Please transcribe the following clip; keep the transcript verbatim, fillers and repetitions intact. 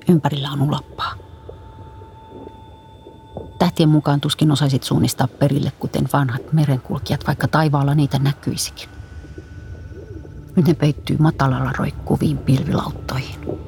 Ympärillä on ulappaa. Tähtien mukaan tuskin osaisit suunnistaa perille, kuten vanhat merenkulkijat, vaikka taivaalla niitä näkyisikin. Nyt ne peittyy matalalla roikkuviin pilvilauttoihin.